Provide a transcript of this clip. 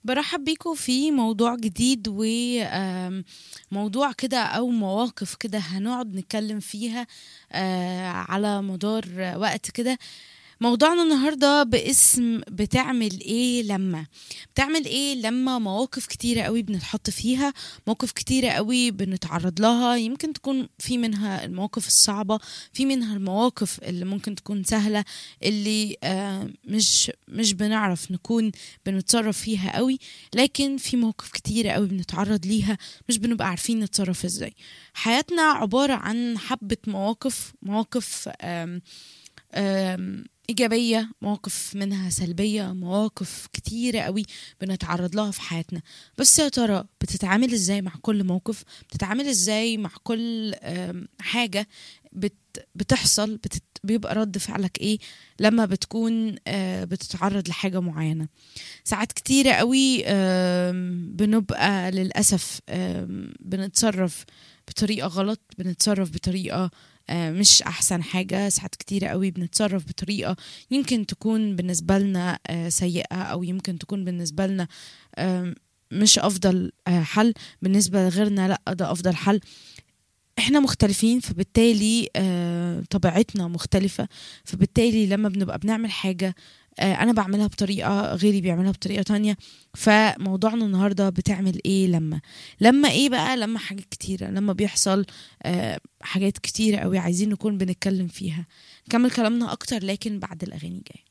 برحب بيكم في موضوع جديد وموضوع كده أو مواقف كده هنقعد نتكلم فيها على مدار وقت كده. موضوعنا النهاردة باسم بتعمل ايه لما مواقف كتيرة قوي بنتحط فيها، مواقف كتيرة قوي بنتعرض لها. يمكن تكون في منها المواقف الصعبة، في منها المواقف اللي ممكن تكون سهلة، اللي مش بنعرف نكون بنتصرف فيها قوي. لكن في مواقف كتيرة قوي بنتعرض ليها مش بنبقى عارفين نتصرف ازاي. حياتنا عبارة عن حبة مواقف إيجابية، مواقف منها سلبية، مواقف كتيرة قوي بنتعرض لها في حياتنا. بس يا ترى بتتعامل ازاي مع كل موقف؟ بتتعامل ازاي مع كل حاجة بتحصل؟ بيبقى رد فعلك ايه لما بتكون بتتعرض لحاجة معينة؟ ساعات كتيرة قوي بنبقى للأسف بنتصرف بطريقة غلط، بنتصرف بطريقة مش أحسن حاجة. ساعات كتيرة قوي بنتصرف بطريقة يمكن تكون بالنسبة لنا سيئة، أو يمكن تكون بالنسبة لنا مش أفضل حل. بالنسبة لغيرنا لأ، ده أفضل حل. احنا مختلفين، فبالتالي طبيعتنا مختلفة. فبالتالي لما بنبقى بنعمل حاجة انا بعملها بطريقة، غيري بيعملها بطريقة تانية. فموضوعنا النهاردة بتعمل ايه لما ايه بقى؟ لما حاجات كتيرة، لما بيحصل حاجات كتيرة قوي عايزين نكون بنتكلم فيها. نكمل كلامنا اكتر لكن بعد الاغاني جاية.